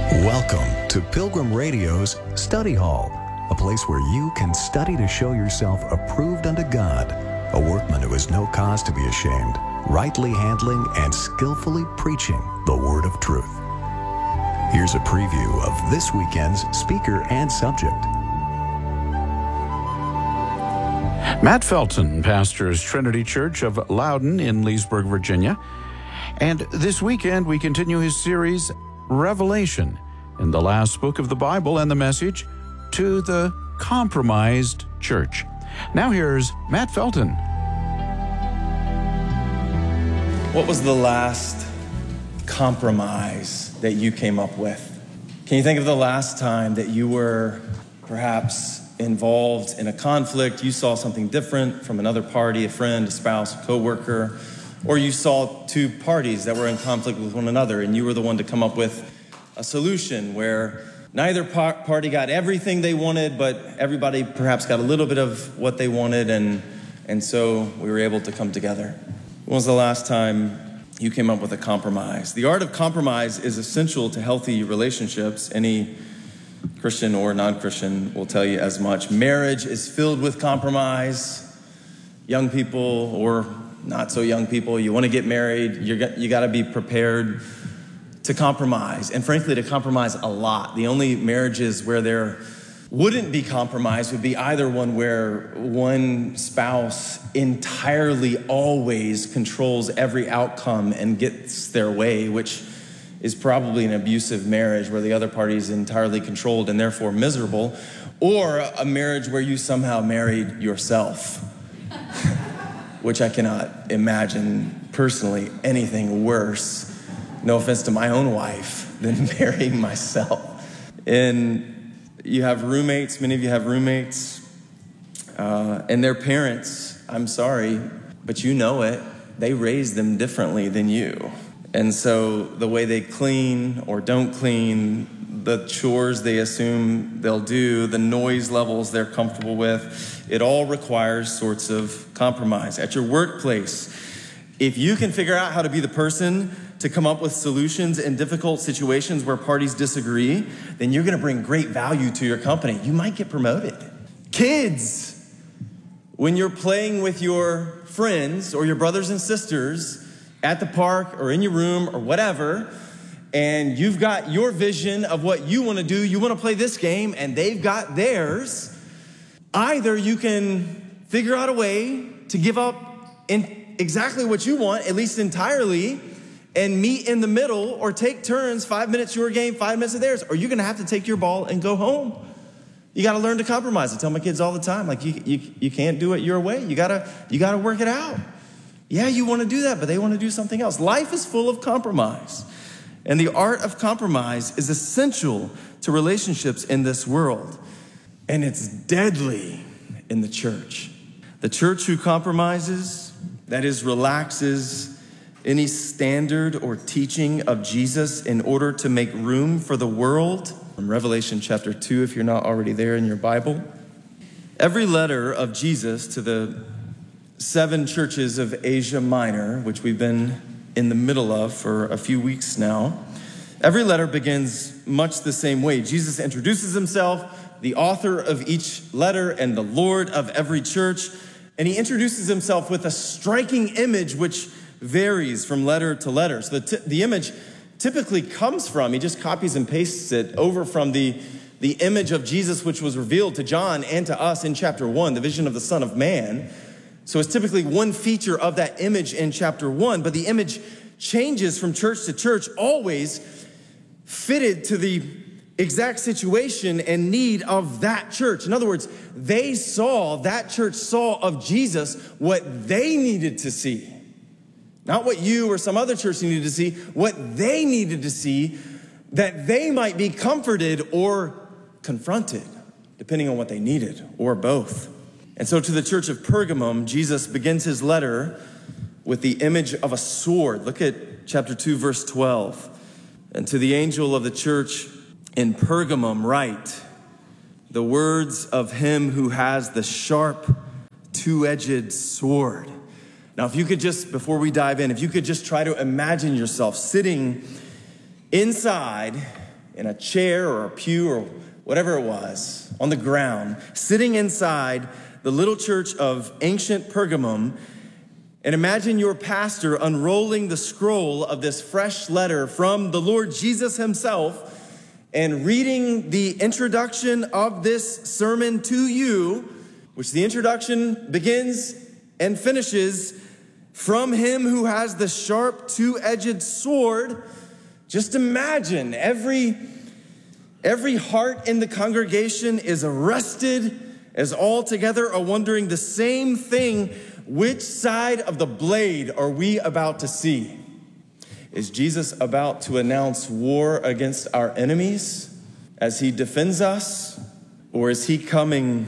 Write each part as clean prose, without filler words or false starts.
Welcome to Pilgrim Radio's Study Hall, a place where you can study to show yourself approved unto God, a workman who has no cause to be ashamed, rightly handling and skillfully preaching the word of truth. Here's a preview of this weekend's speaker and subject. Matt Felton pastors Trinity Church of Loudon in Leesburg, Virginia. And this weekend we continue his series, Revelation, in the last book of the Bible, and the message to the compromised church. Now here's Matt Felton. What was the last compromise that you came up with? Can you think of the last time that you were perhaps involved in a conflict? You saw something different from another party, a friend, a spouse, a coworker, or you saw two parties that were in conflict with one another, and you were the one to come up with a solution where neither party got everything they wanted, but everybody perhaps got a little bit of what they wanted, and so we were able to come together. When was the last time you came up with a compromise? The art of compromise is essential to healthy relationships. Any Christian or non-Christian will tell you as much. Marriage is filled with compromise. Young people or not so young people, you want to get married, you got to be prepared to compromise, and frankly, to compromise a lot. The only marriages where there wouldn't be compromise would be either one where one spouse entirely always controls every outcome and gets their way, which is probably an abusive marriage where the other party is entirely controlled and therefore miserable, or a marriage where you somehow married yourself, which I cannot imagine personally anything worse, no offense to my own wife, than marrying myself. And you have roommates, many of you have roommates, and their parents, I'm sorry, but you know it, they raise them differently than you. And so the way they clean or don't clean, the chores they assume they'll do, the noise levels they're comfortable with, it all requires sorts of compromise. At your workplace, if you can figure out how to be the person to come up with solutions in difficult situations where parties disagree, then you're going to bring great value to your company. You might get promoted. Kids, when you're playing with your friends or your brothers and sisters at the park or in your room or whatever, and you've got your vision of what you want to do, you want to play this game, and they've got theirs, either you can figure out a way to give up in exactly what you want, at least entirely, and meet in the middle, or take turns, 5 minutes your game, 5 minutes of theirs, or you're going to have to take your ball and go home. You got to learn to compromise. I tell my kids all the time, like, you can't do it your way. You got to work it out. Yeah, you want to do that, but they want to do something else. Life is full of compromise. And the art of compromise is essential to relationships in this world. And it's deadly in the church. The church who compromises, that is, relaxes any standard or teaching of Jesus in order to make room for the world. From Revelation chapter 2, if you're not already there in your Bible. Every letter of Jesus to the 7 churches of Asia Minor, which we've been in the middle of for a few weeks now, every letter begins much the same way. Jesus introduces himself, the author of each letter and the Lord of every church, and he introduces himself with a striking image which varies from letter to letter. So the image typically comes from, he just copies and pastes it over from the image of Jesus which was revealed to John and to us in chapter 1, the vision of the Son of Man. So it's typically one feature of that image in chapter 1, but the image changes from church to church, always fitted to the exact situation and need of that church. In other words, that church saw of Jesus what they needed to see. Not what you or some other church needed to see, what they needed to see, that they might be comforted or confronted, depending on what they needed, or both. And so to the church of Pergamum, Jesus begins his letter with the image of a sword. Look at chapter 2, verse 12. And to the angel of the church in Pergamum write, the words of him who has the sharp, two-edged sword. Now, if you could just, before we dive in, if you could just try to imagine yourself sitting inside in a chair or a pew or whatever it was, on the ground, sitting inside the little church of ancient Pergamum, and imagine your pastor unrolling the scroll of this fresh letter from the Lord Jesus himself and reading the introduction of this sermon to you, which the introduction begins and finishes, "From him who has the sharp two-edged sword." Just imagine every heart in the congregation is arrested as all together are wondering the same thing. Which side of the blade are we about to see? Is Jesus about to announce war against our enemies as he defends us, or is he coming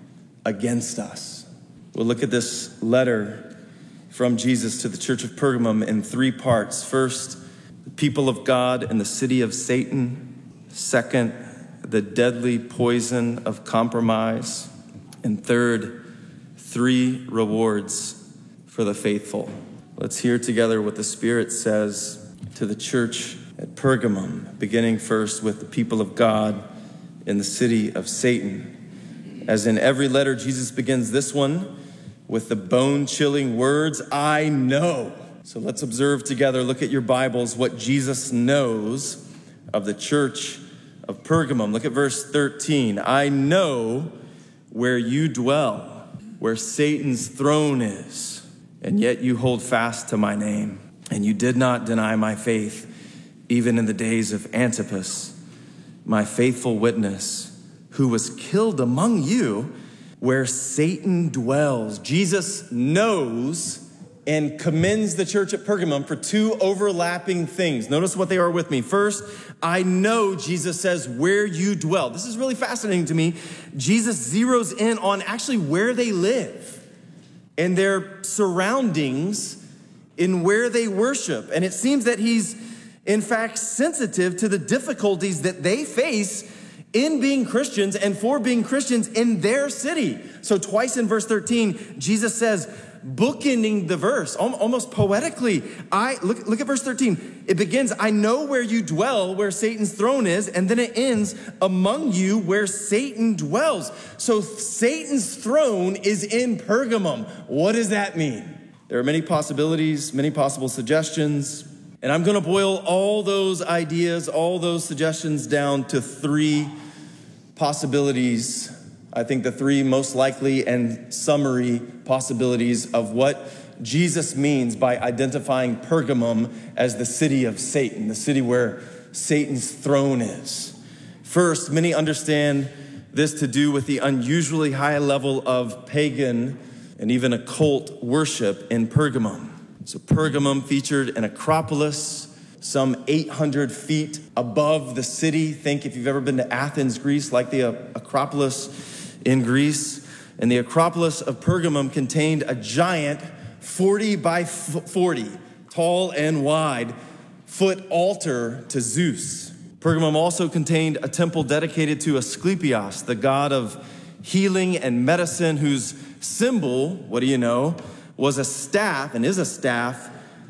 against us? We'll look at this letter from Jesus to the church of Pergamum in three parts. First, the people of God and the city of Satan. Second, the deadly poison of compromise. And third, three rewards for the faithful. Let's hear together what the Spirit says to the church at Pergamum, beginning first with the people of God in the city of Satan. As in every letter, Jesus begins this one with the bone-chilling words, "I know." So let's observe together, look at your Bibles, what Jesus knows of the church of Pergamum. Look at verse 13. "I know where you dwell, where Satan's throne is, and yet you hold fast to my name, and you did not deny my faith, even in the days of Antipas, my faithful witness, who was killed among you, where Satan dwells." Jesus knows and commends the church at Pergamum for two overlapping things. Notice what they are with me. First, I know, Jesus says, where you dwell. This is really fascinating to me. Jesus zeroes in on actually where they live and their surroundings in where they worship. And it seems that he's, in fact, sensitive to the difficulties that they face in being Christians and for being Christians in their city. So twice in verse 13, Jesus says, bookending the verse, almost poetically, look at verse 13. It begins, "I know where you dwell, where Satan's throne is," and then it ends, "among you, where Satan dwells." So Satan's throne is in Pergamum. What does that mean? There are many possibilities, many possible suggestions, and I'm going to boil all those ideas, all those suggestions down to three possibilities. I think the three most likely and summary possibilities of what Jesus means by identifying Pergamum as the city of Satan, the city where Satan's throne is. First, many understand this to do with the unusually high level of pagan and even occult worship in Pergamum. So Pergamum featured an acropolis some 800 feet above the city. Think if you've ever been to Athens, Greece, like the Acropolis in Greece. And the Acropolis of Pergamum contained a giant 40 by 40, tall and wide, foot altar to Zeus. Pergamum also contained a temple dedicated to Asclepius, the god of healing and medicine, whose symbol, what do you know, was a staff, and is a staff,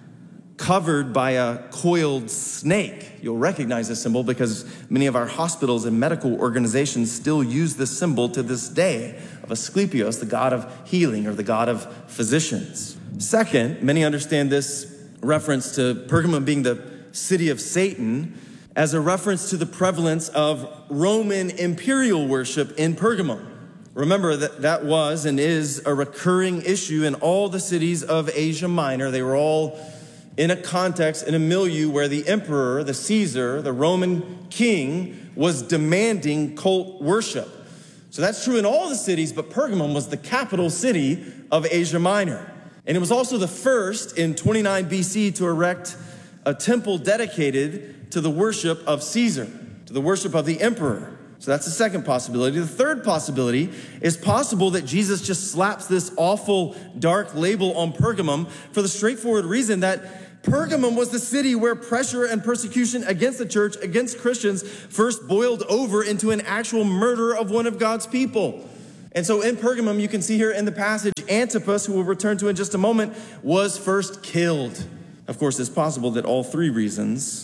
covered by a coiled snake. You'll recognize this symbol because many of our hospitals and medical organizations still use this symbol to this day of Asclepius, the god of healing or the god of physicians. Second, many understand this reference to Pergamum being the city of Satan as a reference to the prevalence of Roman imperial worship in Pergamum. Remember that was and is a recurring issue in all the cities of Asia Minor. They were all in a context, in a milieu where the emperor, the Caesar, the Roman king, was demanding cult worship. So that's true in all the cities, but Pergamum was the capital city of Asia Minor. And it was also the first in 29 BC to erect a temple dedicated to the worship of Caesar, to the worship of the emperor. So that's the second possibility. The third possibility is possible that Jesus just slaps this awful dark label on Pergamum for the straightforward reason that Pergamum was the city where pressure and persecution against the church, against Christians, first boiled over into an actual murder of one of God's people. And so in Pergamum, you can see here in the passage, Antipas, who we'll return to in just a moment, was first killed. Of course, it's possible that all three reasons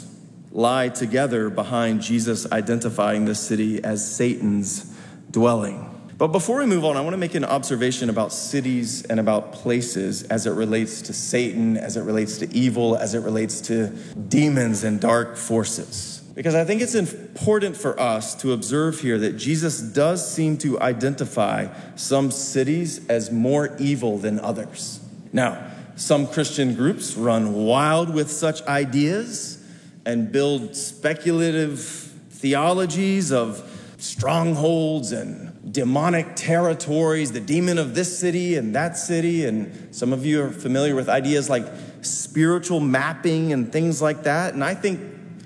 lie together behind Jesus identifying this city as Satan's dwelling. But before we move on, I want to make an observation about cities and about places as it relates to Satan, as it relates to evil, as it relates to demons and dark forces. Because I think it's important for us to observe here that Jesus does seem to identify some cities as more evil than others. Now, some Christian groups run wild with such ideas and build speculative theologies of strongholds and demonic territories, the demon of this city and that city. And some of you are familiar with ideas like spiritual mapping and things like that. And I think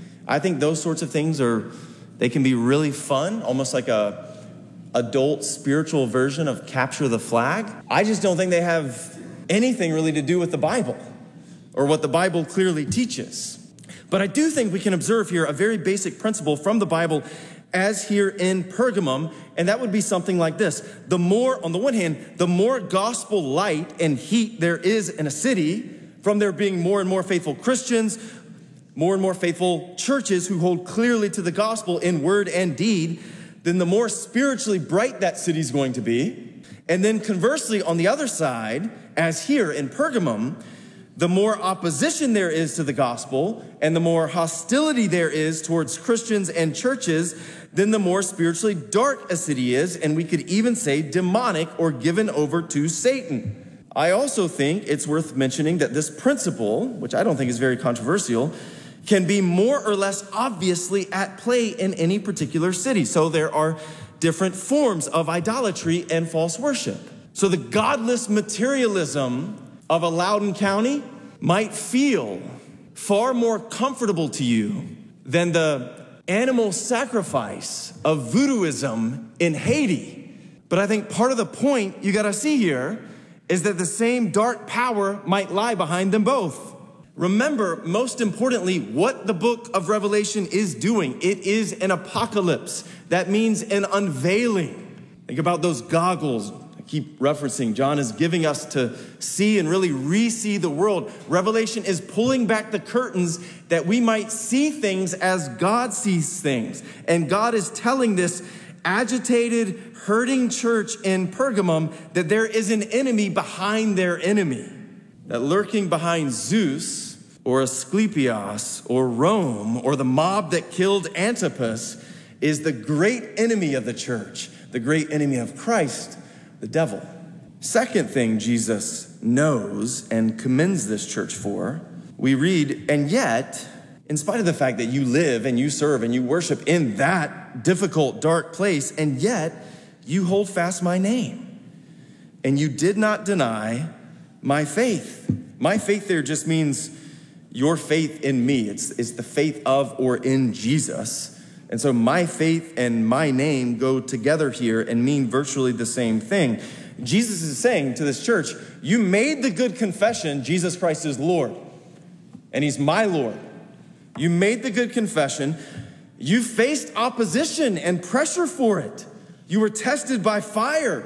those sorts of things they can be really fun, almost like a adult spiritual version of capture the flag. I just don't think they have anything really to do with the Bible or what the Bible clearly teaches. But I do think we can observe here a very basic principle from the Bible as here in Pergamum, and that would be something like this. On the one hand, the more gospel light and heat there is in a city, from there being more and more faithful Christians, more and more faithful churches who hold clearly to the gospel in word and deed, then the more spiritually bright that city's going to be. And then conversely, on the other side, as here in Pergamum, the more opposition there is to the gospel and the more hostility there is towards Christians and churches, then the more spiritually dark a city is, and we could even say demonic or given over to Satan. I also think it's worth mentioning that this principle, which I don't think is very controversial, can be more or less obviously at play in any particular city. So there are different forms of idolatry and false worship. So the godless materialism of a Loudoun County might feel far more comfortable to you than the animal sacrifice of voodooism in Haiti. But I think part of the point you got to see here is that the same dark power might lie behind them both. Remember, most importantly, what the book of Revelation is doing. It is an apocalypse. That means an unveiling. Think about those goggles I keep referencing. John is giving us to see and really re-see the world. Revelation is pulling back the curtains that we might see things as God sees things. And God is telling this agitated, hurting church in Pergamum that there is an enemy behind their enemy. That lurking behind Zeus or Asclepius or Rome or the mob that killed Antipas is the great enemy of the church, the great enemy of Christ, the devil. Second thing Jesus knows and commends this church for, we read, and yet, in spite of the fact that you live and you serve and you worship in that difficult, dark place, and yet you hold fast my name and you did not deny my faith. My faith there just means your faith in me. It's the faith of or in Jesus. And so my faith and my name go together here and mean virtually the same thing. Jesus is saying to this church, you made the good confession, Jesus Christ is Lord, and he's my Lord. You made the good confession. You faced opposition and pressure for it. You were tested by fire.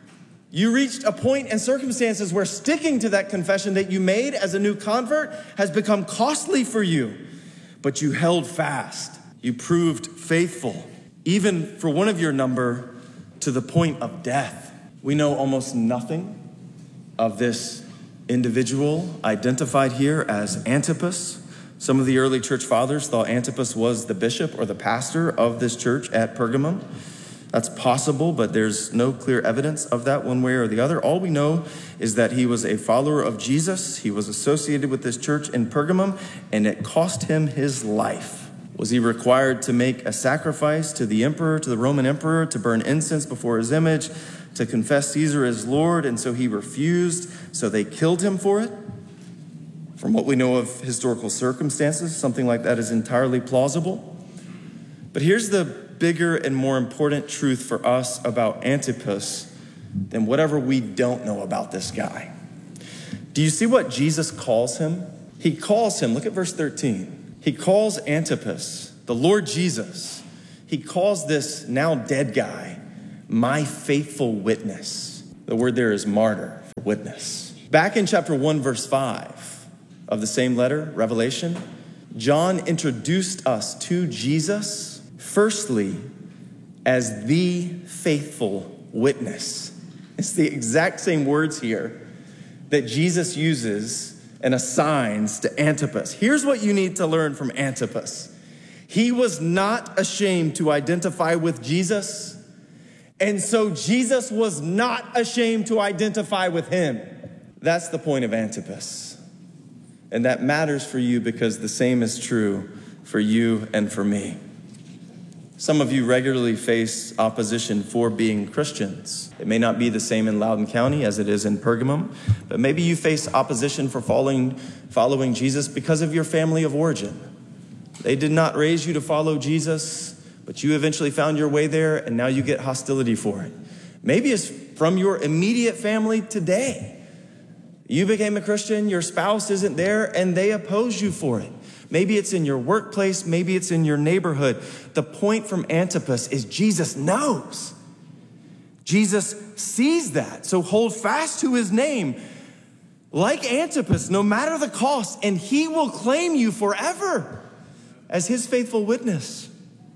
You reached a point and circumstances where sticking to that confession that you made as a new convert has become costly for you. But you held fast. You proved faithful, even for one of your number, to the point of death. We know almost nothing of this individual identified here as Antipas. Some of the early church fathers thought Antipas was the bishop or the pastor of this church at Pergamum. That's possible, but there's no clear evidence of that one way or the other. All we know is that he was a follower of Jesus. He was associated with this church in Pergamum, and it cost him his life. Was he required to make a sacrifice to the emperor, to the Roman emperor, to burn incense before his image, to confess Caesar as Lord, and so he refused, so they killed him for it? From what we know of historical circumstances, something like that is entirely plausible. But here's the bigger and more important truth for us about Antipas than whatever we don't know about this guy. Do you see what Jesus calls him? He calls him, look at verse 13. He calls Antipas, the Lord Jesus, he calls this now dead guy, my faithful witness. The word there is martyr, for witness. Back in chapter 1, verse 5 of the same letter, Revelation, John introduced us to Jesus, firstly, as the faithful witness. It's the exact same words here that Jesus uses and assigns to Antipas. Here's what you need to learn from Antipas. He was not ashamed to identify with Jesus, and so Jesus was not ashamed to identify with him. That's the point of Antipas. And that matters for you because the same is true for you and for me. Some of you regularly face opposition for being Christians. It may not be the same in Loudoun County as it is in Pergamum, but maybe you face opposition for following Jesus because of your family of origin. They did not raise you to follow Jesus, but you eventually found your way there, and now you get hostility for it. Maybe it's from your immediate family today. You became a Christian, your spouse isn't there, and they oppose you for it. Maybe it's in your workplace, maybe it's in your neighborhood. The point from Antipas is Jesus knows. Jesus sees that, so hold fast to his name. Like Antipas, no matter the cost, and he will claim you forever as his faithful witness.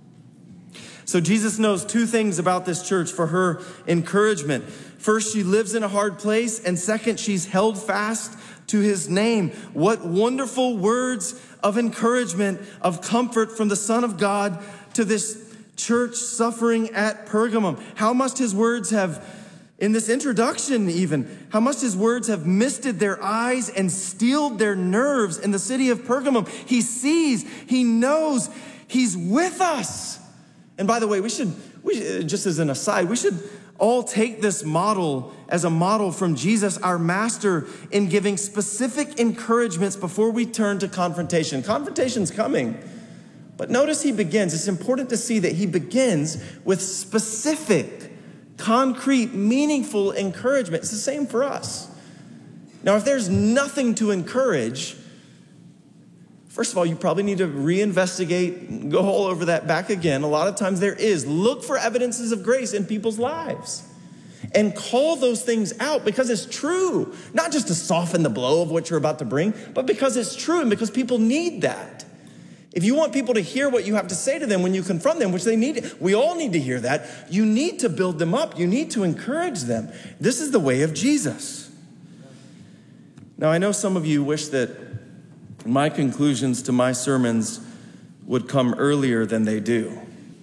So Jesus knows two things about this church for her encouragement. First, she lives in a hard place, and second, she's held fast to his name. What wonderful words of encouragement, of comfort from the Son of God to this church suffering at Pergamum. How must his words have, in this introduction even, how must his words have misted their eyes and steeled their nerves in the city of Pergamum? He sees, he knows, he's with us. And by the way, we should just as an aside, we should all take this model as a model from Jesus, our master, in giving specific encouragements before we turn to confrontation. Confrontation's coming. But notice he begins. It's important to see that he begins with specific, concrete, meaningful encouragement. It's the same for us. Now, if there's nothing to encourage, first of all, you probably need to reinvestigate, go all over that back again. A lot of times there is. Look for evidences of grace in people's lives and call those things out because it's true. Not just to soften the blow of what you're about to bring, but because it's true and because people need that. If you want people to hear what you have to say to them when you confront them, which they need, we all need to hear that, you need to build them up. You need to encourage them. This is the way of Jesus. Now, I know some of you wish that my conclusions to my sermons would come earlier than they do.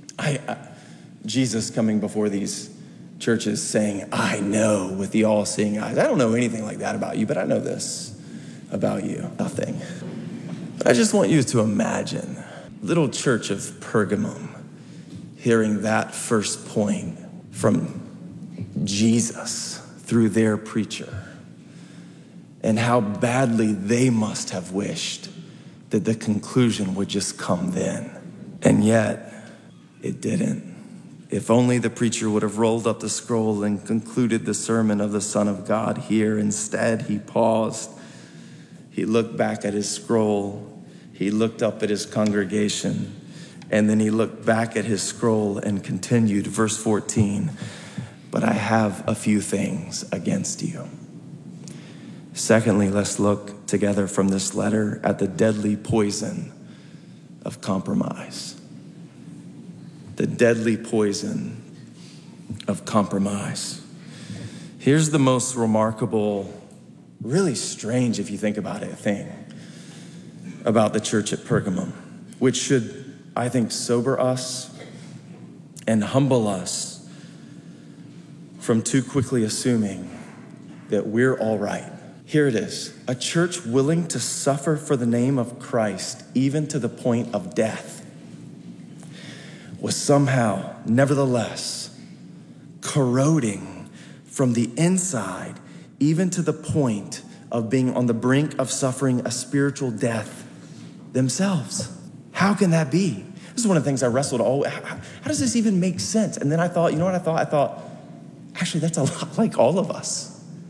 Jesus coming before these churches saying, I know with the all-seeing eyes. I don't know anything like that about you, but I know this about you. Nothing. But I just want you to imagine little church of Pergamum hearing that first point from Jesus through their preacher, and how badly they must have wished that the conclusion would just come then. And yet, it didn't. If only the preacher would have rolled up the scroll and concluded the sermon of the Son of God here. Instead, he paused. He looked back at his scroll. He looked up at his congregation. And then he looked back at his scroll and continued, verse 14, but I have a few things against you. Secondly, let's look together from this letter at the deadly poison of compromise. The deadly poison of compromise. Here's the most remarkable, really strange if you think about it, thing about the church at Pergamum, which should, I think, sober us and humble us from too quickly assuming that we're all right. Here it is, a church willing to suffer for the name of Christ, even to the point of death, was somehow, nevertheless, corroding from the inside, even to the point of being on the brink of suffering a spiritual death themselves. How can that be? This is one of the things I wrestled how does this even make sense? And then I thought, you know what I thought? I thought, actually, that's a lot like all of us.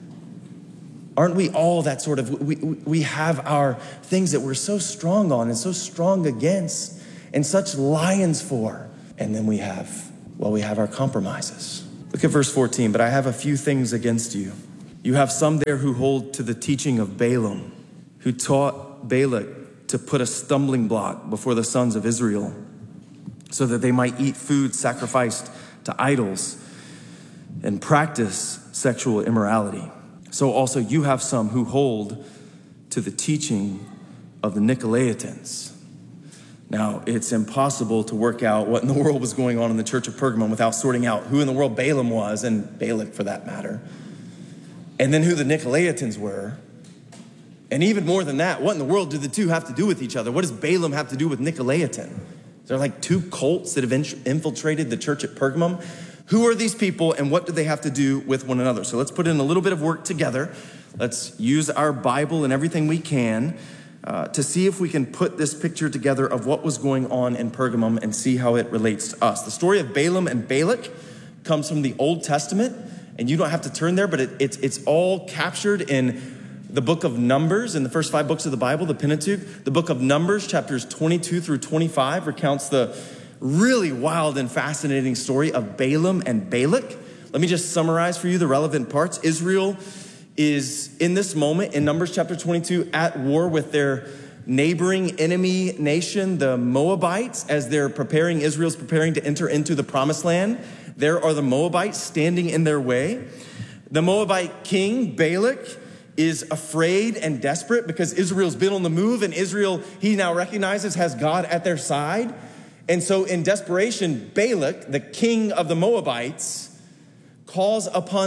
Aren't we all that sort of, we have our things that we're so strong on and so strong against and such lions for. And then we have our compromises. Look at verse 14, but I have a few things against you. You have some there who hold to the teaching of Balaam, who taught Balak to put a stumbling block before the sons of Israel so that they might eat food sacrificed to idols and practice sexual immorality. So also you have some who hold to the teaching of the Nicolaitans. Now, it's impossible to work out what in the world was going on in the church of Pergamum without sorting out who in the world Balaam was, and Balak for that matter, and then who the Nicolaitans were. And even more than that, what in the world do the two have to do with each other? What does Balaam have to do with Nicolaitan? They're like two cults that have infiltrated the church at Pergamum. Who are these people and what do they have to do with one another? So let's put in a little bit of work together. Let's use our Bible and everything we can to see if we can put this picture together of what was going on in Pergamum and see how it relates to us. The story of Balaam and Balak comes from the Old Testament, and you don't have to turn there, but it's all captured in the book of Numbers, in the first 5 books of the Bible, the Pentateuch. The book of Numbers, chapters 22 through 25, recounts the really wild and fascinating story of Balaam and Balak. Let me just summarize for you the relevant parts. Israel is, in this moment, in Numbers chapter 22, at war with their neighboring enemy nation, the Moabites, as Israel's preparing to enter into the promised land. There are the Moabites standing in their way. The Moabite king, Balak, is afraid and desperate because Israel's been on the move, and Israel, he now recognizes, has God at their side. And so in desperation, Balak, the king of the Moabites, calls upon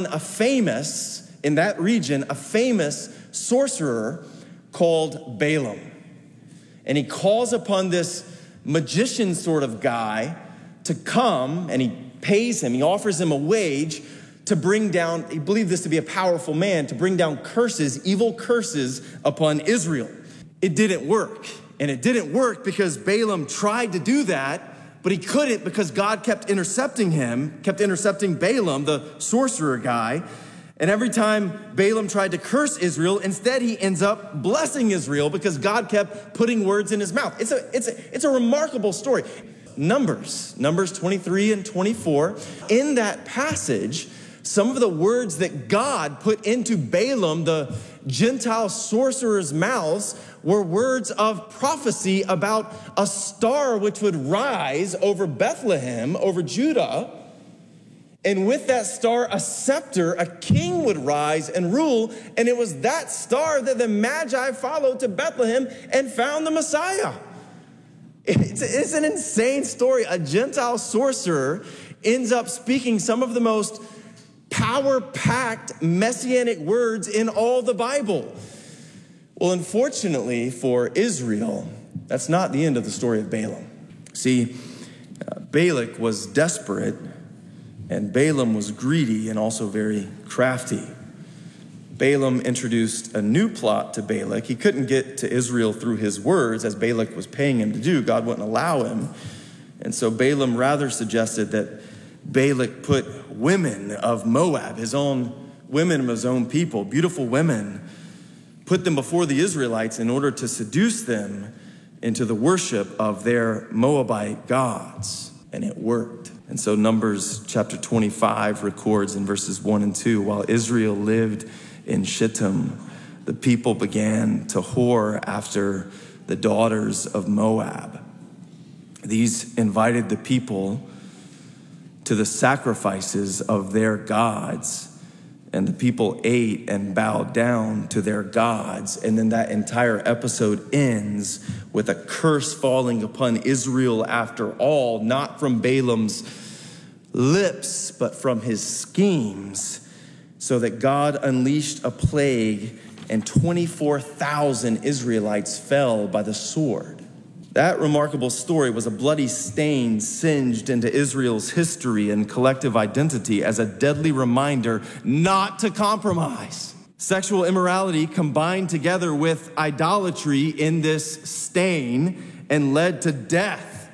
in that region, a famous sorcerer called Balaam. And he calls upon this magician sort of guy to come, and he pays him, he offers him a wage to bring down, he believed this to be a powerful man, to bring down curses, evil curses upon Israel. It didn't work. And it didn't work because Balaam tried to do that, but he couldn't because God kept intercepting Balaam, the sorcerer guy. And every time Balaam tried to curse Israel, instead he ends up blessing Israel because God kept putting words in his mouth. It's a remarkable story. Numbers 23 and 24. In that passage, some of the words that God put into Balaam, the Gentile sorcerer's mouths, were words of prophecy about a star which would rise over Bethlehem, over Judah. And with that star, a scepter, a king would rise and rule. And it was that star that the Magi followed to Bethlehem and found the Messiah. It's an insane story. A Gentile sorcerer ends up speaking some of the most power-packed messianic words in all the Bible. Well, unfortunately for Israel, that's not the end of the story of Balaam. See, Balak was desperate, and Balaam was greedy and also very crafty. Balaam introduced a new plot to Balak. He couldn't get to Israel through his words, as Balak was paying him to do. God wouldn't allow him. And so Balaam rather suggested that Balak put women of Moab, women of his own people, beautiful women, put them before the Israelites in order to seduce them into the worship of their Moabite gods. And it worked. And so Numbers chapter 25 records in verses 1 and 2, while Israel lived in Shittim, the people began to whore after the daughters of Moab. These invited the people to the sacrifices of their gods, and the people ate and bowed down to their gods. And then that entire episode ends with a curse falling upon Israel after all, not from Balaam's lips, but from his schemes, so that God unleashed a plague and 24,000 Israelites fell by the sword. That remarkable story was a bloody stain singed into Israel's history and collective identity as a deadly reminder not to compromise. Sexual immorality combined together with idolatry in this stain and led to death.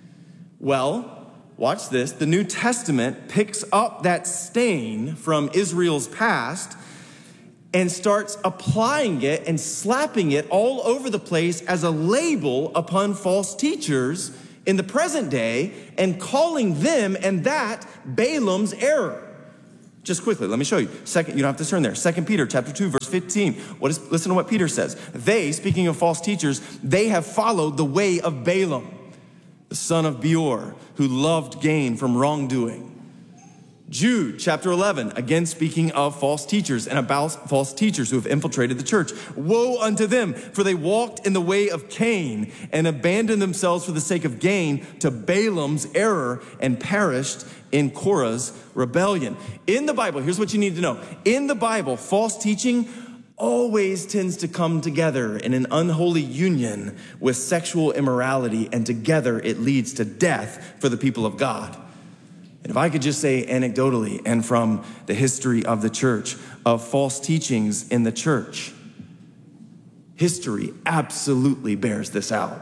Well, watch this. The New Testament picks up that stain from Israel's past and starts applying it and slapping it all over the place as a label upon false teachers in the present day and calling them and that Balaam's error. Just quickly, let me show you. You don't have to turn there. 2 Peter chapter 2, verse 15. Listen to what Peter says. They, speaking of false teachers, they have followed the way of Balaam, the son of Beor, who loved gain from wrongdoing. Jude chapter 11, again speaking of false teachers and about false teachers who have infiltrated the church. Woe unto them, for they walked in the way of Cain and abandoned themselves for the sake of gain to Balaam's error and perished in Korah's rebellion. In the Bible, here's what you need to know. In the Bible, false teaching always tends to come together in an unholy union with sexual immorality, and together it leads to death for the people of God. And if I could just say anecdotally and from the history of the church, of false teachings in the church, history absolutely bears this out.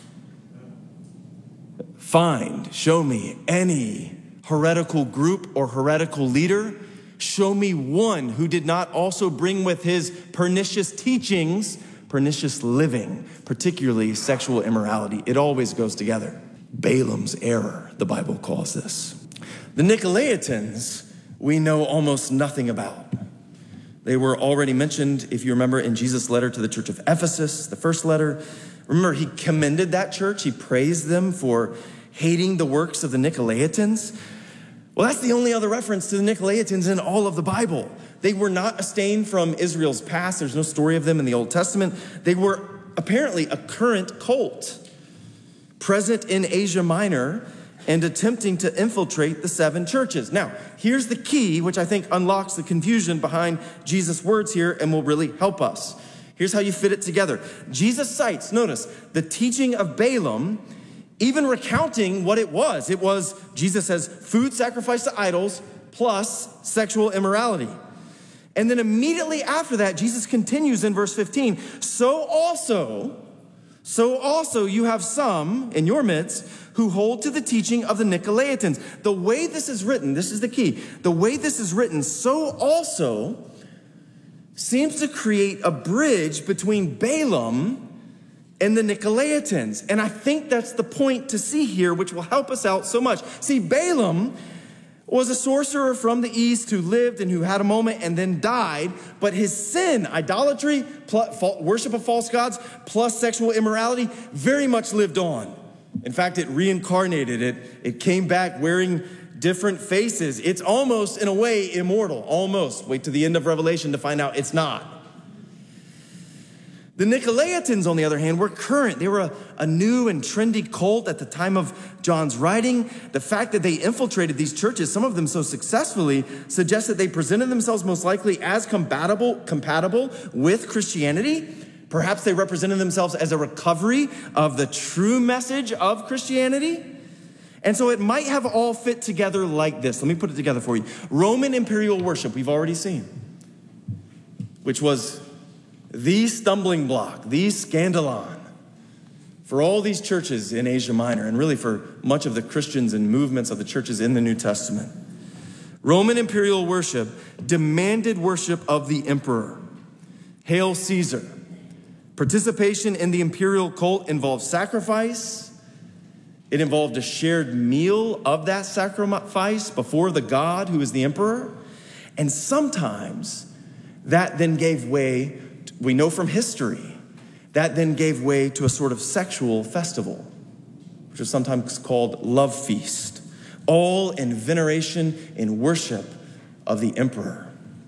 Show me any heretical group or heretical leader. Show me one who did not also bring with his pernicious teachings, pernicious living, particularly sexual immorality. It always goes together. Balaam's error, the Bible calls this. The Nicolaitans, we know almost nothing about. They were already mentioned, if you remember, in Jesus' letter to the church of Ephesus, the first letter. Remember, he commended that church. He praised them for hating the works of the Nicolaitans. Well, that's the only other reference to the Nicolaitans in all of the Bible. They were not a stain from Israel's past. There's no story of them in the Old Testament. They were apparently a current cult present in Asia Minor and attempting to infiltrate the 7 churches. Now, here's the key, which I think unlocks the confusion behind Jesus' words here and will really help us. Here's how you fit it together. Jesus cites, notice, the teaching of Balaam, even recounting what it was. It was, Jesus says, food sacrificed to idols plus sexual immorality. And then immediately after that, Jesus continues in verse 15. So also you have some in your midst who hold to the teaching of the Nicolaitans. The way this is written, this is the key. The way this is written, so also seems to create a bridge between Balaam and the Nicolaitans. And I think that's the point to see here, which will help us out so much. See, Balaam was a sorcerer from the east who lived and who had a moment and then died. But his sin, idolatry, worship of false gods, plus sexual immorality, very much lived on. In fact, it reincarnated. It came back wearing different faces. It's almost, in a way, immortal. Almost. Wait to the end of Revelation to find out it's not. The Nicolaitans, on the other hand, were current. They were a new and trendy cult at the time of John's writing. The fact that they infiltrated these churches, some of them so successfully, suggests that they presented themselves most likely as compatible with Christianity. Perhaps they represented themselves as a recovery of the true message of Christianity. And so it might have all fit together like this. Let me put it together for you. Roman imperial worship, we've already seen, which was the stumbling block, the scandalon for all these churches in Asia Minor and really for much of the Christians and movements of the churches in the New Testament. Roman imperial worship demanded worship of the emperor. Hail Caesar. Participation in the imperial cult involved sacrifice. It involved a shared meal of that sacrifice before the god who is the emperor. And sometimes that then gave way, we know from history, that then gave way to a sort of sexual festival, which is sometimes called love feast, all in veneration and worship of the emperor.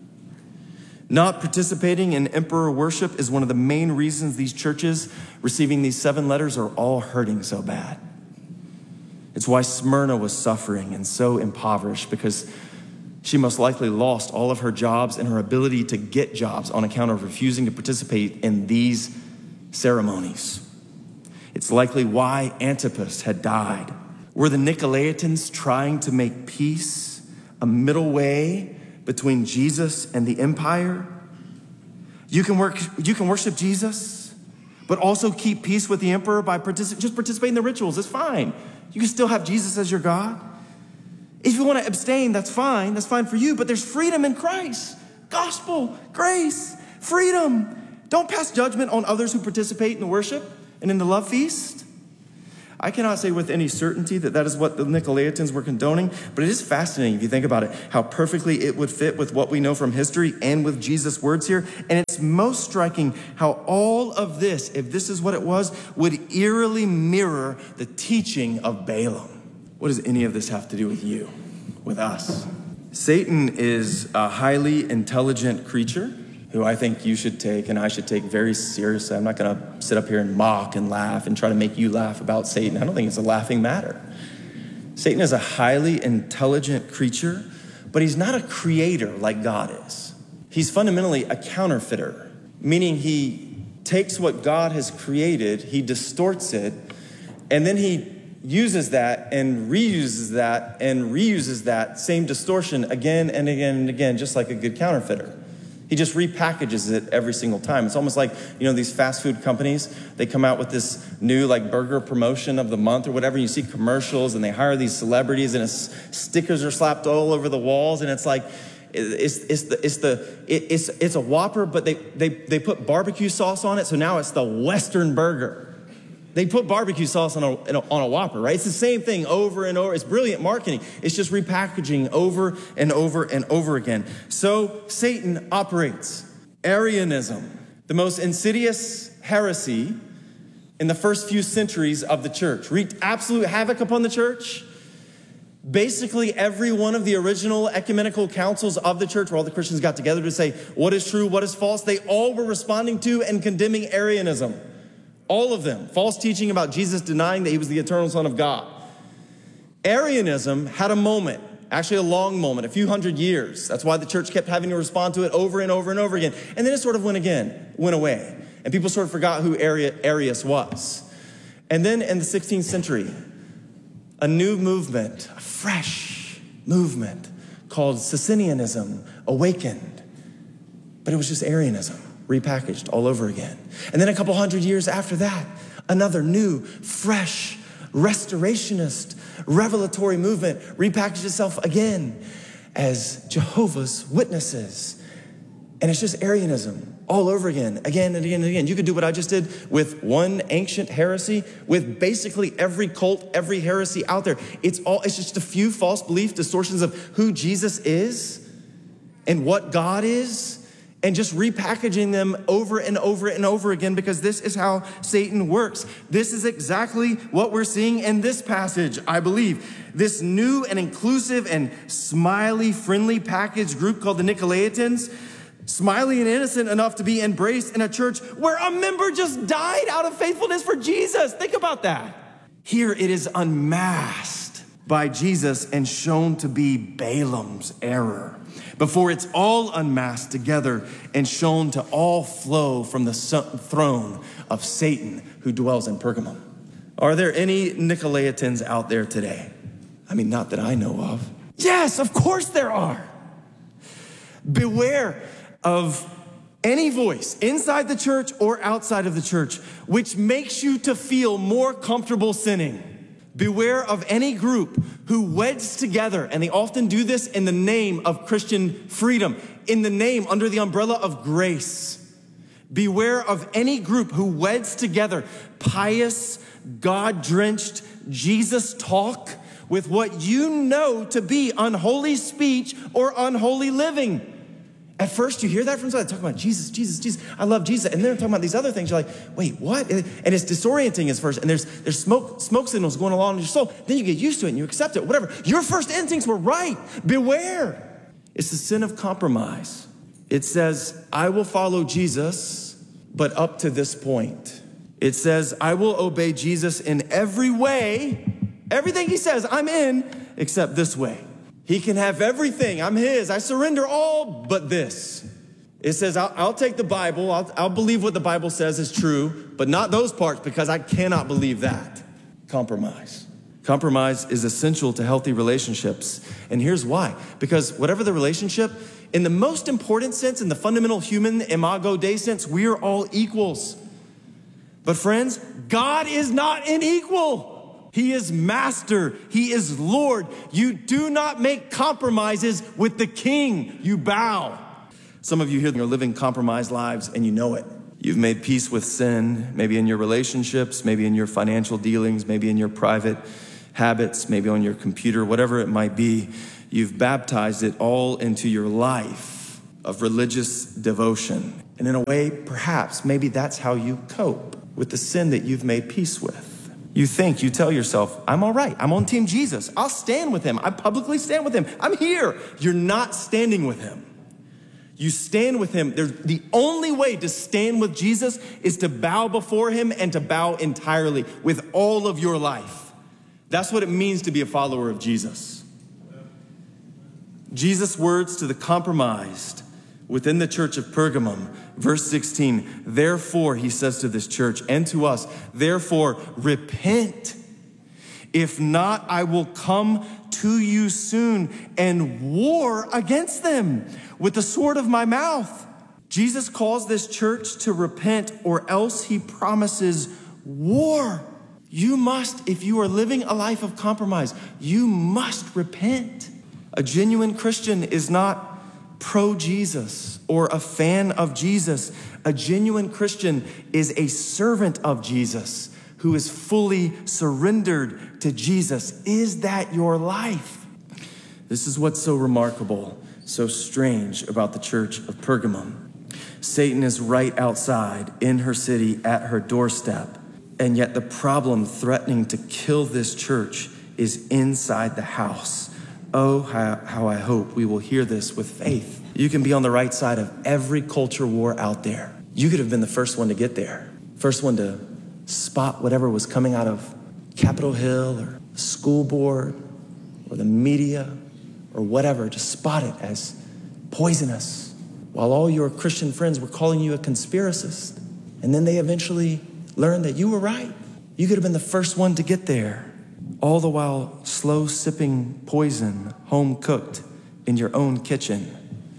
Not participating in emperor worship is one of the main reasons these churches receiving these 7 letters are all hurting so bad. It's why Smyrna was suffering and so impoverished, because she most likely lost all of her jobs and her ability to get jobs on account of refusing to participate in these ceremonies. It's likely why Antipas had died. Were the Nicolaitans trying to make peace, a middle way between Jesus and the empire? You can worship Jesus, but also keep peace with the emperor by just participating in the rituals. It's fine. You can still have Jesus as your God. If you want to abstain, that's fine. That's fine for you, but there's freedom in Christ. Gospel, grace, freedom. Don't pass judgment on others who participate in the worship and in the love feast. I cannot say with any certainty that that is what the Nicolaitans were condoning, but it is fascinating if you think about it, how perfectly it would fit with what we know from history and with Jesus' words here. And it's most striking how all of this, if this is what it was, would eerily mirror the teaching of Balaam. What does any of this have to do with you, with us? Satan is a highly intelligent creature who I think you should take and I should take very seriously. I'm not going to sit up here and mock and laugh and try to make you laugh about Satan. I don't think it's a laughing matter. Satan is a highly intelligent creature, but he's not a creator like God is. He's fundamentally a counterfeiter, meaning he takes what God has created, he distorts it, and then he uses that and reuses that same distortion again and again and again, just like a good counterfeiter. He just repackages it every single time. It's almost like, these fast food companies, they come out with this new burger promotion of the month or whatever. You see commercials and they hire these celebrities and stickers are slapped all over the walls. And it's like, it's a Whopper, but they put barbecue sauce on it. So now it's the Western burger. They put barbecue sauce on a Whopper, right? It's the same thing over and over. It's brilliant marketing. It's just repackaging over and over and over again. So Satan operates. Arianism, the most insidious heresy in the first few centuries of the church, wreaked absolute havoc upon the church. Basically, every one of the original ecumenical councils of the church, where all the Christians got together to say what is true, what is false, they all were responding to and condemning Arianism. All of them. False teaching about Jesus denying that he was the eternal Son of God. Arianism had a moment, actually a long moment, a few hundred years. That's why the church kept having to respond to it over and over and over again. And then it sort of went away. And people sort of forgot who Arius was. And then in the 16th century, a new movement, a fresh movement called Socinianism awakened. But it was just Arianism, repackaged all over again. And then a couple hundred years after that, another new, fresh, restorationist, revelatory movement repackaged itself again as Jehovah's Witnesses. And it's just Arianism all over again and again and again. You could do what I just did with one ancient heresy, with basically every cult, every heresy out there. It's just a few false belief distortions of who Jesus is and what God is, and just repackaging them over and over and over again, because this is how Satan works. This is exactly what we're seeing in this passage, I believe. This new and inclusive and smiley, friendly packaged group called the Nicolaitans, smiley and innocent enough to be embraced in a church where a member just died out of faithfulness for Jesus. Think about that. Here it is unmasked by Jesus and shown to be Balaam's error, before it's all unmasked together and shown to all flow from the throne of Satan who dwells in Pergamum. Are there any Nicolaitans out there today? I mean, not that I know of. Yes, of course there are. Beware of any voice inside the church or outside of the church which makes you to feel more comfortable sinning. Beware of any group who weds together, and they often do this in the name of Christian freedom, in the name under the umbrella of grace. Beware of any group who weds together pious, God-drenched Jesus talk with what you know to be unholy speech or unholy living. At first, you hear that from somebody talking about Jesus, Jesus, Jesus. I love Jesus. And they're talking about these other things. You're like, wait, what? And it's disorienting at first. And there's smoke signals going along in your soul. Then you get used to it and you accept it, whatever. Your first instincts were right. Beware. It's the sin of compromise. It says, I will follow Jesus, but up to this point. It says, I will obey Jesus in every way. Everything he says, I'm in, except this way. He can have everything. I'm his. I surrender all but this. It says, I'll take the Bible. I'll believe what the Bible says is true, but not those parts, because I cannot believe that. Compromise. Compromise is essential to healthy relationships. And here's why. Because whatever the relationship, in the most important sense, in the fundamental human imago Dei sense, we are all equals. But friends, God is not an equal. He is master. He is Lord. You do not make compromises with the king. You bow. Some of you here are living compromised lives and you know it. You've made peace with sin, maybe in your relationships, maybe in your financial dealings, maybe in your private habits, maybe on your computer, whatever it might be. You've baptized it all into your life of religious devotion. And in a way, perhaps, maybe that's how you cope with the sin that you've made peace with. You tell yourself, I'm all right. I'm on Team Jesus. I'll stand with him. I publicly stand with him. I'm here. You're not standing with him. You stand with him. The only way to stand with Jesus is to bow before him and to bow entirely with all of your life. That's what it means to be a follower of Jesus. Jesus' words to the compromised within the church of Pergamum, verse 16, therefore, he says to this church and to us, therefore, repent. If not, I will come to you soon and war against them with the sword of my mouth. Jesus calls this church to repent, or else he promises war. You must, if you are living a life of compromise, you must repent. A genuine Christian is not pro-Jesus or a fan of Jesus. A genuine Christian is a servant of Jesus who is fully surrendered to Jesus. Is that your life? This is what's so remarkable, so strange about the church of Pergamum. Satan is right outside in her city at her doorstep, and yet the problem threatening to kill this church is inside the house. Oh, how I hope we will hear this with faith. You can be on the right side of every culture war out there. You could have been the first one to get there. First one to spot whatever was coming out of Capitol Hill or the school board or the media or whatever, to spot it as poisonous, while all your Christian friends were calling you a conspiracist. And then they eventually learned that you were right. You could have been the first one to get there. All the while slow sipping poison, home cooked in your own kitchen,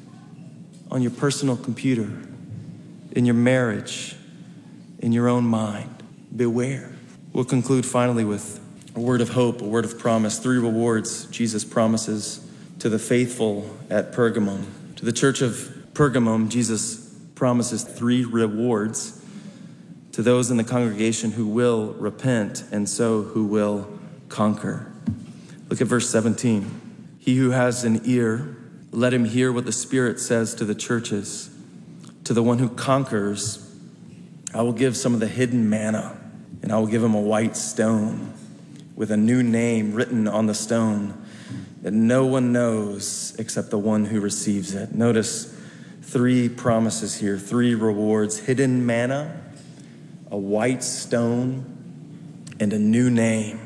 on your personal computer, in your marriage, in your own mind. Beware. We'll conclude finally with a word of hope, a word of promise. 3 rewards Jesus promises to the faithful at Pergamum. To the church of Pergamum, Jesus promises 3 rewards to those in the congregation who will repent and so who will conquer. Look at verse 17. He who has an ear, let him hear what the Spirit says to the churches. To the one who conquers, I will give some of the hidden manna, and I will give him a white stone with a new name written on the stone that no one knows except the one who receives it. Notice 3 promises here, 3 rewards: hidden manna, a white stone, and a new name.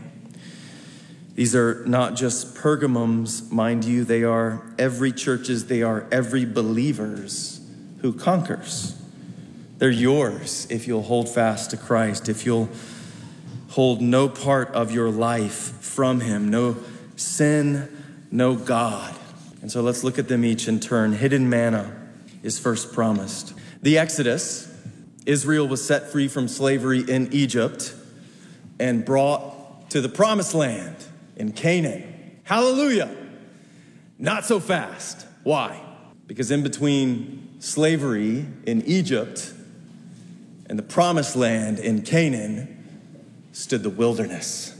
These are not just Pergamums, mind you, they are every church's, they are every believer's who conquers. They're yours if you'll hold fast to Christ, if you'll hold no part of your life from him, no sin, no God. And so let's look at them each in turn. Hidden manna is first promised. The Exodus, Israel was set free from slavery in Egypt and brought to the promised land in Canaan. Hallelujah. Not so fast. Why? Because in between slavery in Egypt and the promised land in Canaan stood the wilderness.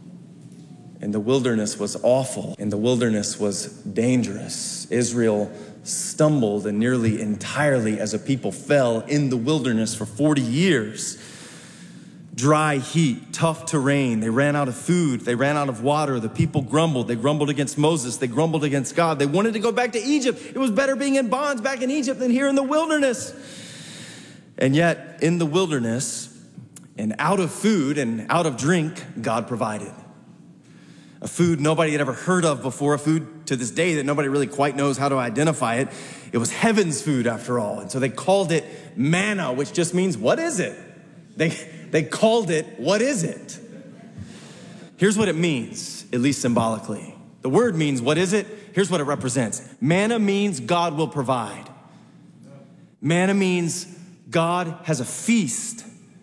And the wilderness was awful, and the wilderness was dangerous. Israel stumbled and nearly entirely as a people fell in the wilderness for 40 years. Dry heat, tough terrain. They ran out of food. They ran out of water. The people grumbled. They grumbled against Moses. They grumbled against God. They wanted to go back to Egypt. It was better being in bonds back in Egypt than here in the wilderness. And yet, in the wilderness, and out of food and out of drink, God provided. A food nobody had ever heard of before, a food to this day that nobody really quite knows how to identify it. It was heaven's food after all. And so they called it manna, which just means, what is it? They called it, what is it? Here's what it means, at least symbolically. The word means, what is it? Here's what it represents. Manna means God will provide. Manna means God has a feast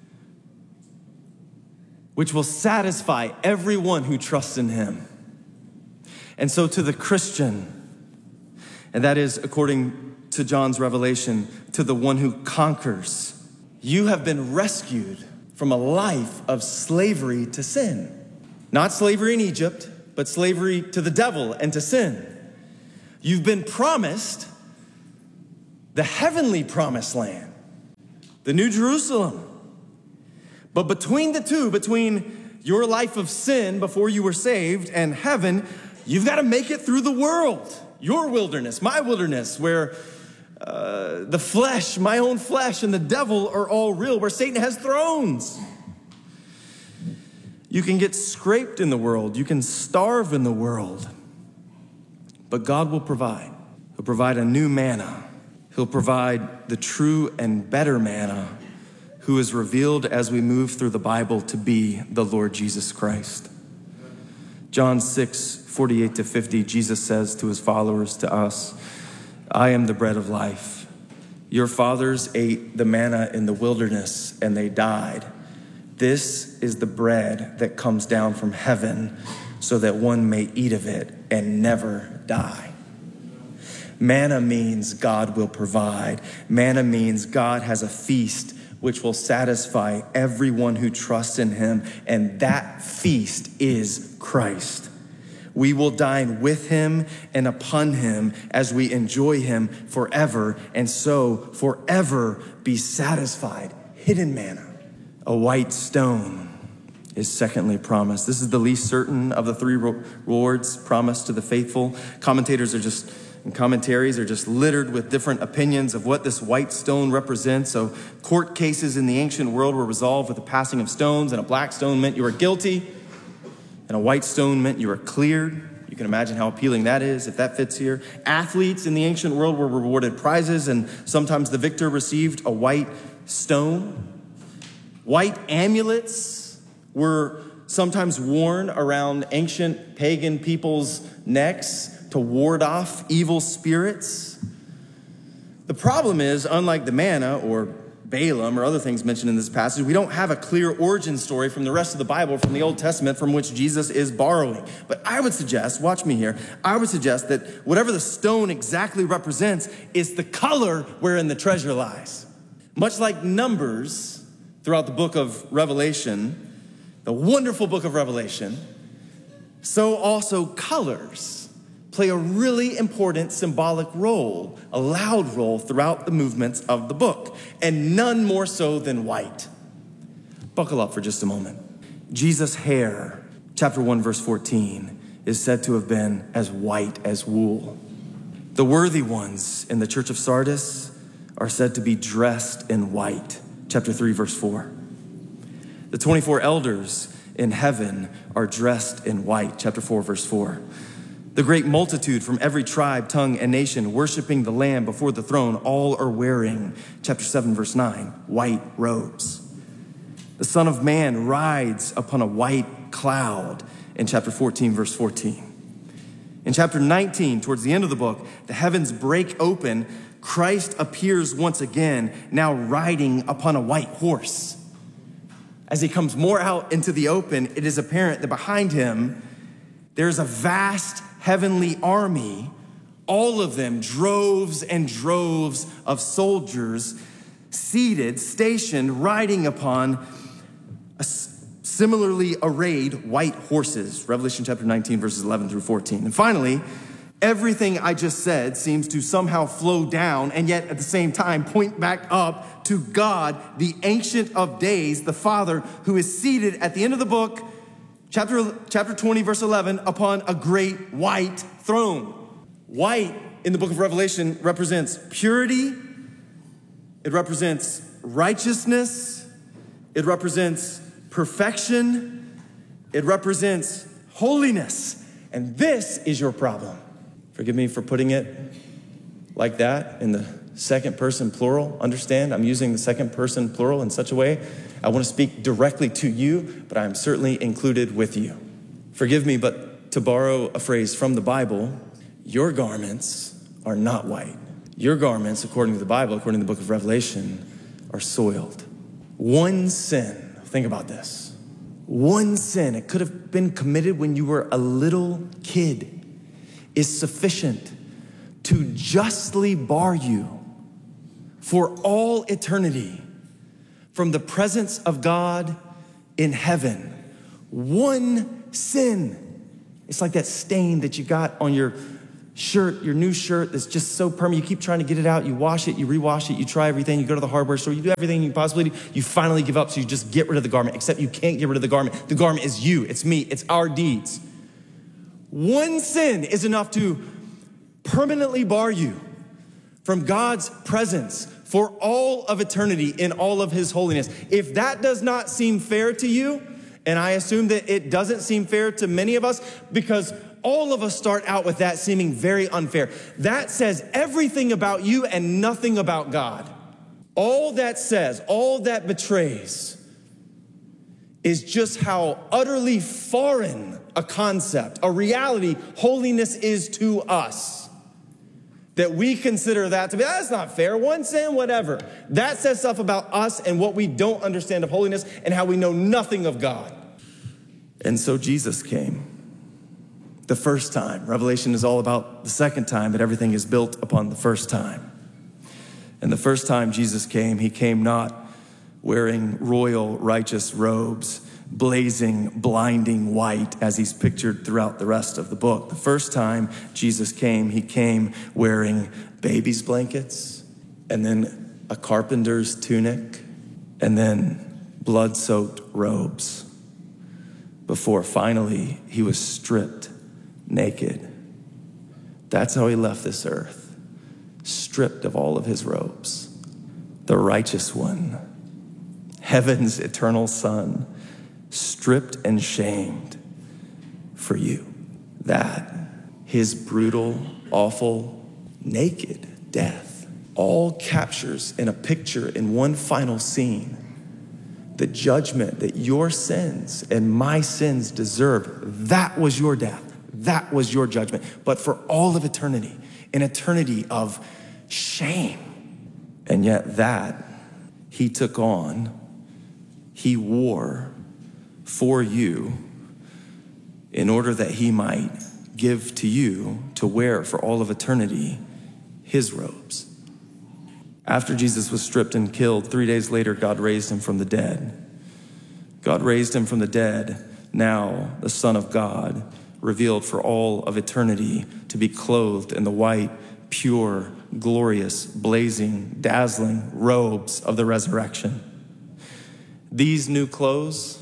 which will satisfy everyone who trusts in him. And so to the Christian, and that is according to John's revelation, to the one who conquers, You have been rescued from a life of slavery to sin. Not slavery in Egypt, but slavery to the devil and to sin. You've been promised the heavenly promised land, the New Jerusalem. But between the two, between your life of sin before you were saved and heaven, you've got to make it through the world. Your wilderness, my wilderness, where the flesh, my own flesh, and the devil are all real, where Satan has thrones. You can get scraped in the world. You can starve in the world. But God will provide. He'll provide a new manna. He'll provide the true and better manna, who is revealed as we move through the Bible to be the Lord Jesus Christ. John 6:48-50, Jesus says to his followers, to us, I am the bread of life. Your fathers ate the manna in the wilderness and they died. This is the bread that comes down from heaven so that one may eat of it and never die. Manna means God will provide. Manna means God has a feast which will satisfy everyone who trusts in him, and that feast is Christ. We will dine with him and upon him as we enjoy him forever, and so forever be satisfied. Hidden manna. A white stone is secondly promised. This is the least certain of the three rewards promised to the faithful. Commentaries are just littered with different opinions of what this white stone represents. So court cases in the ancient world were resolved with the passing of stones, and a black stone meant you were guilty, and a white stone meant you were cleared. You can imagine how appealing that is if that fits here. Athletes in the ancient world were rewarded prizes, and sometimes the victor received a white stone. White amulets were sometimes worn around ancient pagan people's necks to ward off evil spirits. The problem is, unlike the manna or Balaam or other things mentioned in this passage, we don't have a clear origin story from the rest of the Bible, from the Old Testament, from which Jesus is borrowing. But I would suggest, watch me here, I would suggest that whatever the stone exactly represents is the color wherein the treasure lies. Much like Numbers throughout the book of Revelation, the wonderful book of Revelation, so also colors play a really important symbolic role, a loud role throughout the movements of the book, and none more so than white. Buckle up for just a moment. Jesus' hair, chapter 1, verse 14, is said to have been as white as wool. The worthy ones in the church of Sardis are said to be dressed in white, chapter 3, verse 4. The 24 elders in heaven are dressed in white, chapter 4, verse 4. The great multitude from every tribe, tongue, and nation worshiping the Lamb before the throne, all are wearing, chapter 7, verse 9, white robes. The Son of Man rides upon a white cloud in chapter 14, verse 14. In chapter 19, towards the end of the book, the heavens break open. Christ appears once again, now riding upon a white horse. As he comes more out into the open, it is apparent that behind him, there's a vast heavenly army, all of them droves and droves of soldiers seated, stationed, riding upon similarly arrayed white horses. Revelation chapter 19, verses 11 through 14. And finally, everything I just said seems to somehow flow down and yet at the same time point back up to God, the Ancient of Days, the Father, who is seated at the end of the book, Chapter 20, verse 11, upon a great white throne. White in the book of Revelation represents purity. It represents righteousness. It represents perfection. It represents holiness. And this is your problem. Forgive me for putting it like that in the second person plural. Understand, I'm using the second person plural in such a way. I want to speak directly to you, but I'm certainly included with you. Forgive me, but to borrow a phrase from the Bible, your garments are not white. Your garments, according to the Bible, according to the book of Revelation, are soiled. One sin, think about this. One sin, it could have been committed when you were a little kid, is sufficient to justly bar you for all eternity from the presence of God in heaven. One sin. It's like that stain that you got on your shirt, your new shirt that's just so permanent. You keep trying to get it out. You wash it, you rewash it, you try everything. You go to the hardware store, you do everything you possibly do. You finally give up, so you just get rid of the garment, except you can't get rid of the garment. The garment is you, it's me, it's our deeds. One sin is enough to permanently bar you from God's presence for all of eternity in all of his holiness. If that does not seem fair to you, and I assume that it doesn't seem fair to many of us, because all of us start out with that seeming very unfair. That says everything about you and nothing about God. All that says, all that betrays is just how utterly foreign a concept, a reality, holiness is to us. That we consider that to be, that's not fair, one sin, whatever. That says stuff about us and what we don't understand of holiness and how we know nothing of God. And so Jesus came. The first time. Revelation is all about the second time, but everything is built upon the first time. And the first time Jesus came, he came not wearing royal righteous robes, blazing, blinding white, as he's pictured throughout the rest of the book. The first time Jesus came, he came wearing baby's blankets, and then a carpenter's tunic, and then blood-soaked robes, before finally he was stripped naked. That's how he left this earth, stripped of all of his robes. The righteous one, heaven's eternal Son, stripped and shamed for you. That, his brutal, awful, naked death, all captures in a picture in one final scene the judgment that your sins and my sins deserved. That was your death. That was your judgment. But for all of eternity, an eternity of shame. And yet that he took on, he wore for you in order that he might give to you to wear for all of eternity his robes. After Jesus was stripped and killed, 3 days later, God raised him from the dead. God raised him from the dead. Now the Son of God, revealed for all of eternity, to be clothed in the white, pure, glorious, blazing, dazzling robes of the resurrection. These new clothes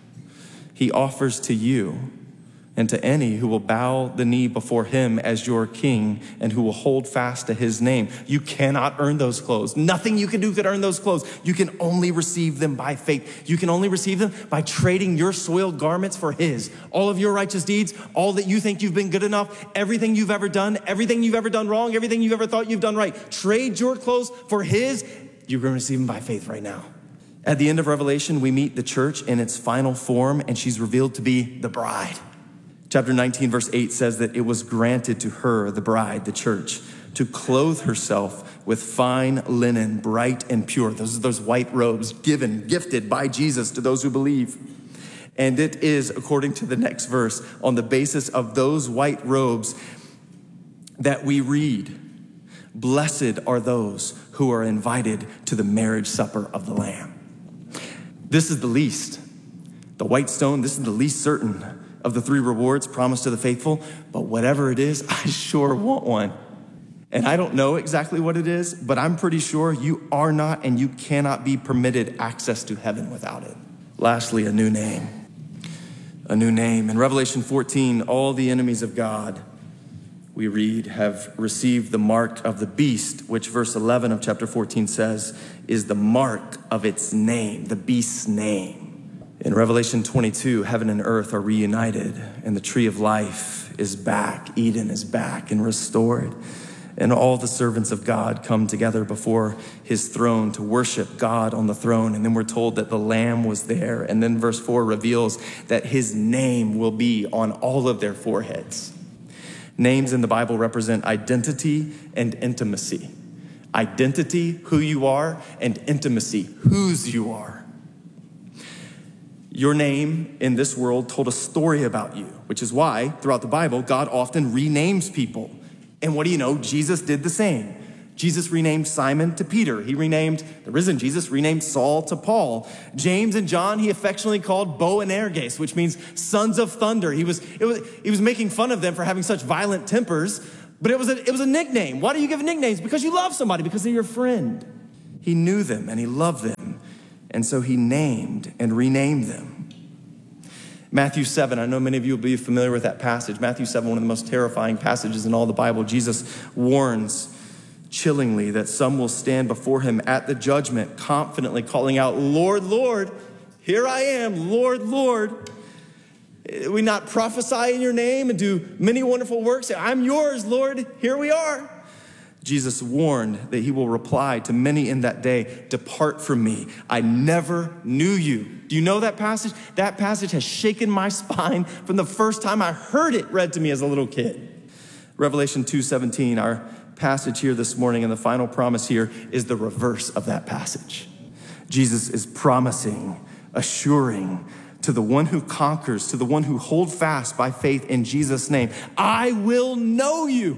he offers to you and to any who will bow the knee before him as your king and who will hold fast to his name. You cannot earn those clothes. Nothing you can do could earn those clothes. You can only receive them by faith. You can only receive them by trading your soiled garments for his. All of your righteous deeds, all that you think you've been good enough, everything you've ever done wrong, everything you've ever thought you've done right. Trade your clothes for his. You're going to receive them by faith right now. At the end of Revelation, we meet the church in its final form, and she's revealed to be the bride. Chapter 19, verse 8 says that it was granted to her, the bride, the church, to clothe herself with fine linen, bright and pure. Those are those white robes gifted by Jesus to those who believe. And it is, according to the next verse, on the basis of those white robes that we read, "Blessed are those who are invited to the marriage supper of the Lamb." This is the least. The white stone, this is the least certain of the three rewards promised to the faithful, but whatever it is, I sure want one. And I don't know exactly what it is, but I'm pretty sure you are not and you cannot be permitted access to heaven without it. Lastly, a new name. A new name. In Revelation 14, all the enemies of God, we read, have received the mark of the beast, which verse 11 of chapter 14 says is the mark of its name, the beast's name. In Revelation 22, heaven and earth are reunited, and the tree of life is back. Eden is back and restored. And all the servants of God come together before his throne to worship God on the throne. And then we're told that the Lamb was there. And then verse 4 reveals that his name will be on all of their foreheads. Names in the Bible represent identity and intimacy. Identity, who you are, and intimacy, whose you are. Your name in this world told a story about you, which is why throughout the Bible, God often renames people. And what do you know? Jesus did the same. Jesus renamed Simon to Peter. He renamed the risen Jesus, renamed Saul to Paul. James and John, he affectionately called Boanerges, which means sons of thunder. He was making fun of them for having such violent tempers, but it was a nickname. Why do you give nicknames? Because you love somebody, because they're your friend. He knew them and he loved them, and so he named and renamed them. Matthew 7, I know many of you will be familiar with that passage. Matthew 7, one of the most terrifying passages in all the Bible. Jesus warns chillingly that some will stand before him at the judgment, confidently calling out, "Lord, Lord, here I am, Lord, Lord. Did we not prophesy in your name and do many wonderful works? I'm yours, Lord, here we are." Jesus warned that he will reply to many in that day, "Depart from me, I never knew you." Do you know that passage? That passage has shaken my spine from the first time I heard it read to me as a little kid. Revelation 2:17, our passage here this morning, and the final promise here is the reverse of that passage. Jesus is promising, assuring to the one who conquers, to the one who holds fast by faith in Jesus' name, "I will know you.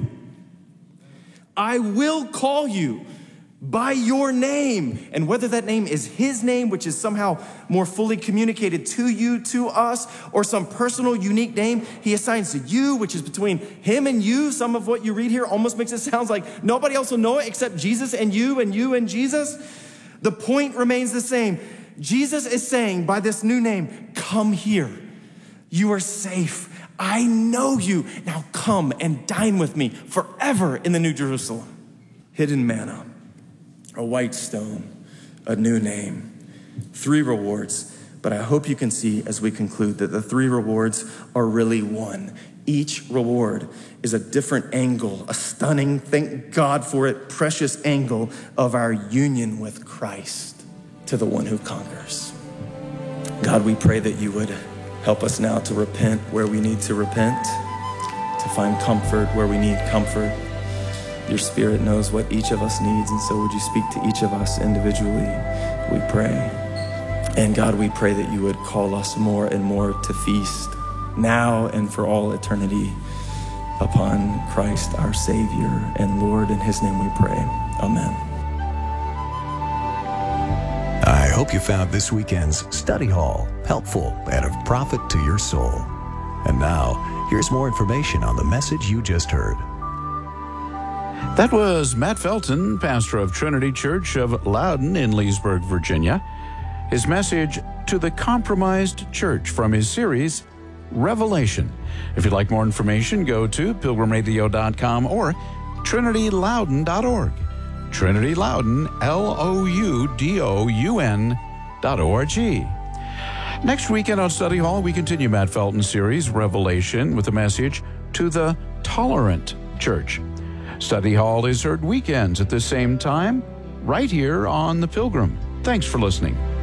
I will call you by your name." And whether that name is his name, which is somehow more fully communicated to you, to us, or some personal, unique name he assigns to you, which is between him and you. Some of what you read here almost makes it sound like nobody else will know it except Jesus and you and Jesus. The point remains the same. Jesus is saying by this new name, "Come here. You are safe. I know you. Now come and dine with me forever in the New Jerusalem." Hidden manna, a white stone, a new name. 3 rewards, but I hope you can see as we conclude that the 3 rewards are really one. Each reward is a different angle, a stunning, thank God for it, precious angle of our union with Christ, to the one who conquers. God, we pray that you would help us now to repent where we need to repent, to find comfort where we need comfort. Your Spirit knows what each of us needs, and so would you speak to each of us individually, we pray. And God, we pray that you would call us more and more to feast now and for all eternity upon Christ, our Savior and Lord. In his name we pray. Amen. I hope you found this weekend's study hall helpful and of profit to your soul. And now, here's more information on the message you just heard. That was Matt Felton, pastor of Trinity Church of Loudon in Leesburg, Virginia. His message to the compromised church from his series, Revelation. If you'd like more information, go to pilgrimradio.com or trinityloudon.org. Trinity Loudon, LOUDOUN.org. Next weekend on Study Hall, we continue Matt Felton's series, Revelation, with a message to the tolerant church. Study Hall is heard weekends at the same time, right here on The Pilgrim. Thanks for listening.